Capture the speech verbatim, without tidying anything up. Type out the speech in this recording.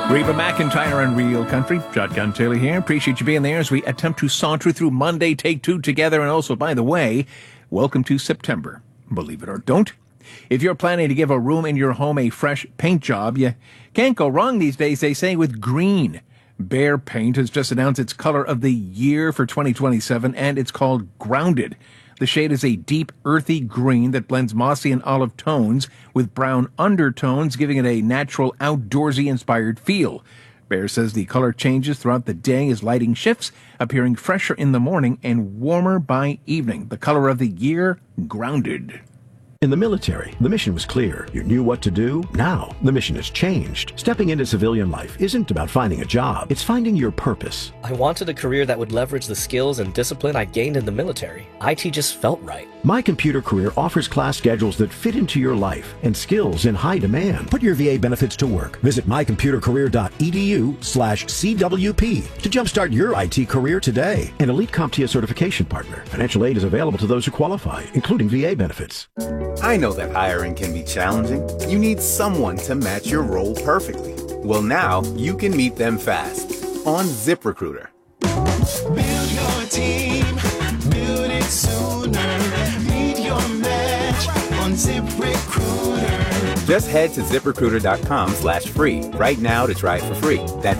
Reba McEntire on Real Country. Shotgun Taylor here. Appreciate you being there as we attempt to saunter through Monday, take two together. And also, by the way, welcome to September. Believe it or don't. If you're planning to give a room in your home a fresh paint job, you can't go wrong these days, they say, with green. Behr Paint has just announced its color of the year for twenty twenty-seven, and it's called Grounded. The shade is a deep, earthy green that blends mossy and olive tones with brown undertones, giving it a natural, outdoorsy-inspired feel. Behr says the color changes throughout the day as lighting shifts, appearing fresher in the morning and warmer by evening. The color of the year, Grounded. In the military, the mission was clear. You knew what to do. Now, the mission has changed. Stepping into civilian life isn't about finding a job. It's finding your purpose. I wanted a career that would leverage the skills and discipline I gained in the military. I T just felt right. My Computer Career offers class schedules that fit into your life and skills in high demand. Put your V A benefits to work. Visit mycomputercareer.edu slash CWP to jumpstart your I T career today. An Elite CompTIA certification partner. Financial aid is available to those who qualify, including V A benefits. I know that hiring can be challenging. You need someone to match your role perfectly. Well, now you can meet them fast on ZipRecruiter. Build your team, build it sooner. Meet your match on ZipRecruiter. Just head to ZipRecruiter.com slash free right now to try it for free. That's